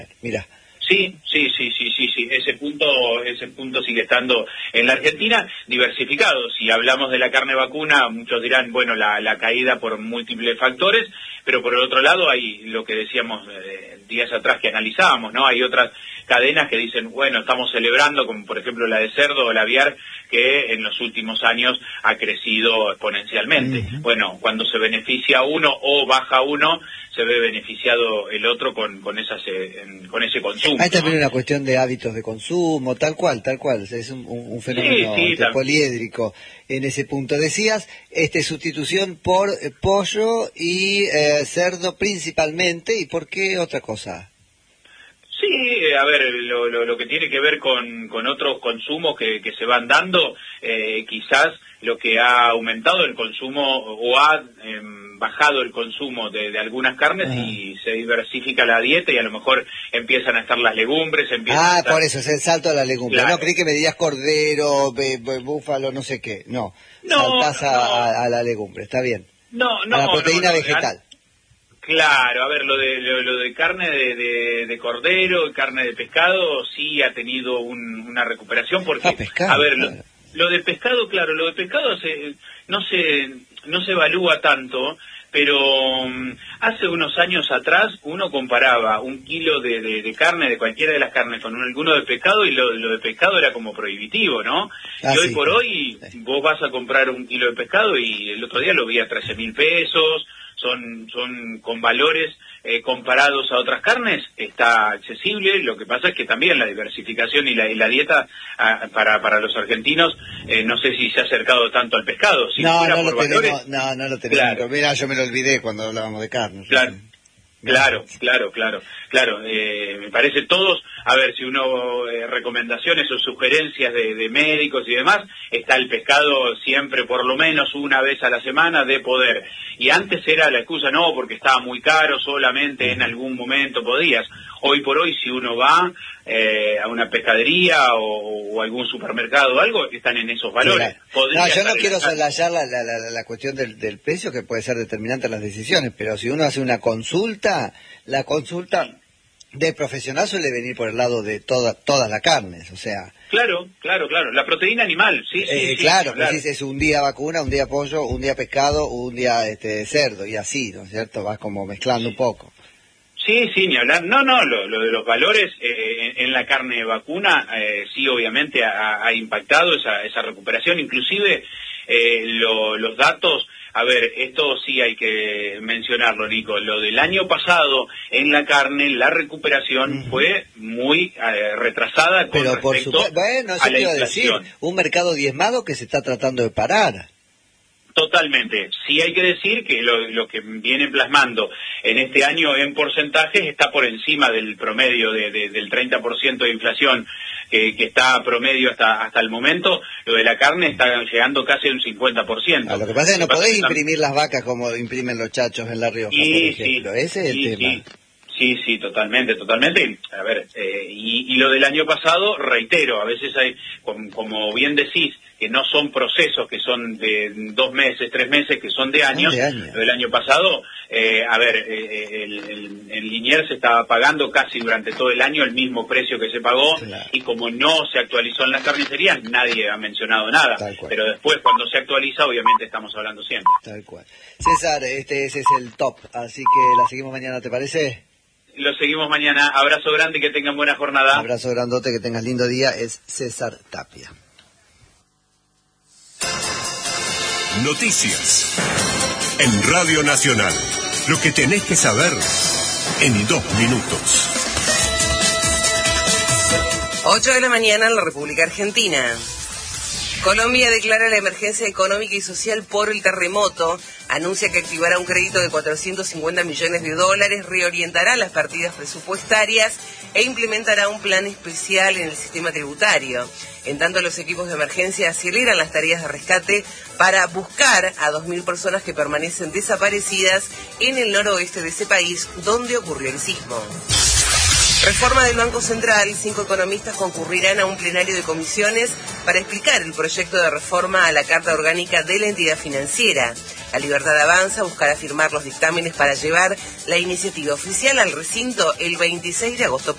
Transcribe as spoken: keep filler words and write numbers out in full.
Mira. Sí, sí, sí, sí, sí, sí, ese punto, ese punto sigue estando en la Argentina diversificado. Si hablamos de la carne vacuna, muchos dirán, bueno, la, la caída por múltiples factores, pero por el otro lado hay lo que decíamos eh, días atrás que analizábamos, ¿no? Hay otras cadenas que dicen, bueno, estamos celebrando, como por ejemplo la de cerdo o la aviar, que en los últimos años ha crecido exponencialmente. Uh-huh. Bueno, cuando se beneficia uno o baja uno, se ve beneficiado el otro con, con, esas, eh, en, con ese consumo. Hay también ¿no? una cuestión de hábitos de consumo, tal cual, tal cual. Es un, un, un fenómeno sí, sí, poliédrico en ese punto. Decías, este sustitución por eh, pollo y eh, cerdo principalmente, ¿y por qué otra cosa? Sí, a ver, lo, lo, lo que tiene que ver con, con otros consumos que, que se van dando, eh, quizás lo que ha aumentado el consumo o ha eh, bajado el consumo de, de algunas carnes uh-huh. y se diversifica la dieta y a lo mejor empiezan a estar las legumbres. Empiezan ah, a estar... por eso, es el salto a la legumbre. Claro. No, creí que me dirías cordero, be, be, búfalo, no sé qué. No, no saltás no. A, a, a la legumbre, está bien. No, no, a la proteína no, no, vegetal. Claro, a ver, lo de lo, lo de carne de, de, de cordero y carne de pescado sí ha tenido un, una recuperación porque, ah, pescado, a ver, claro. lo, lo de pescado, claro, lo de pescado se, no se no se evalúa tanto, pero um, hace unos años atrás uno comparaba un kilo de, de, de carne, de cualquiera de las carnes, con un, alguno de pescado y lo, lo de pescado era como prohibitivo, ¿no? Ah, y hoy sí, por hoy sí. Vos vas a comprar un kilo de pescado y el otro día lo vi a trece mil pesos. Son, son con valores eh, comparados a otras carnes, está accesible. Lo que pasa es que también la diversificación y la, y la dieta a, para, para los argentinos, eh, no sé si se ha acercado tanto al pescado. Si no, no, por lo valores, tenemos, no, no lo tenemos. Claro. Mira, yo me lo olvidé cuando hablábamos de carne. Claro. Claro, claro, claro, claro. Eh, me parece todos, a ver, si uno eh, recomendaciones o sugerencias de, de médicos y demás, está el pescado siempre por lo menos una vez a la semana de poder. Y antes era la excusa, no, porque estaba muy caro, solamente en algún momento podías. Hoy por hoy, si uno va eh, a una pescadería o, o algún supermercado o algo, están en esos valores. Claro. No, yo no quiero soslayar la, la, la, la cuestión del, del precio, que puede ser determinante en las decisiones, pero si uno hace una consulta, la consulta de profesional suele venir por el lado de toda, todas las carnes, o sea... Claro, claro, claro. La proteína animal, sí, sí. Eh, sí claro, sí, claro. Pues es un día vacuna, un día pollo, un día pescado, un día este cerdo, y así, ¿no es cierto? Vas como mezclando un poco. Sí, sí, ni hablar. No, no, lo, lo de los valores eh, en, en la carne vacuna eh, sí, obviamente ha, ha impactado esa, esa recuperación. Inclusive eh, lo, los datos, a ver, esto sí hay que mencionarlo, Nico. Lo del año pasado en la carne, la recuperación uh-huh. fue muy eh, retrasada con Pero por respecto supuesto, bueno, eso a la te iba a inflación. decir, un mercado diezmado que se está tratando de parar. Totalmente. Sí hay que decir que lo, lo que viene plasmando en este año en porcentajes está por encima del promedio de, de, del treinta por ciento de inflación que, que está promedio hasta hasta el momento. Lo de la carne está llegando casi a un cincuenta por ciento. Ah, lo que pasa es que no podés imprimir las vacas como imprimen los chachos en La Rioja, sí, por ejemplo. Sí, Ese es sí, el tema. Sí. Sí, sí, totalmente, totalmente. A ver, eh, y, y lo del año pasado, reitero, a veces hay, como, como bien decís, que no son procesos que son de dos meses, tres meses, que son de años. De año. Lo del año pasado, eh, a ver, eh, el, el, el Liniers se estaba pagando casi durante todo el año el mismo precio que se pagó, claro. Y como no se actualizó en las carnicerías, nadie ha mencionado nada. Pero después, cuando se actualiza, obviamente estamos hablando siempre. Tal cual. César, este ese es el top, así que la seguimos mañana, ¿te parece? Lo seguimos mañana. Abrazo grande y que tengan buena jornada. Abrazo grandote, que tengas lindo día. Es César Tapia. Noticias en Radio Nacional. Lo que tenés que saber en dos minutos. ocho de la mañana en la República Argentina. Colombia declara la emergencia económica y social por el terremoto, anuncia que activará un crédito de cuatrocientos cincuenta millones de dólares, reorientará las partidas presupuestarias e implementará un plan especial en el sistema tributario. En tanto, los equipos de emergencia aceleran las tareas de rescate para buscar a dos mil personas que permanecen desaparecidas en el noroeste de ese país, donde ocurrió el sismo. Reforma del Banco Central. Cinco economistas concurrirán a un plenario de comisiones para explicar el proyecto de reforma a la Carta Orgánica de la entidad financiera. La Libertad Avanza buscará firmar los dictámenes para llevar la iniciativa oficial al recinto el veintiséis de agosto.